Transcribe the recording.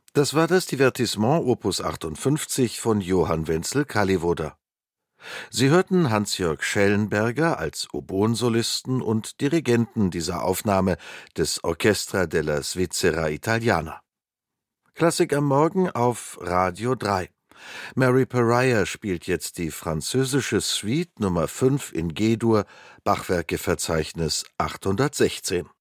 Das war das Divertissement Opus 58 von Johann Wenzel Kalliwoda. Sie hörten Hans-Jörg Schellenberger als Oboensolisten und Dirigenten dieser Aufnahme des Orchestra della Svizzera Italiana. Klassik am Morgen auf Radio 3. Mary Pariah spielt jetzt die französische Suite Nummer 5 in G-Dur, Bachwerkeverzeichnis 816.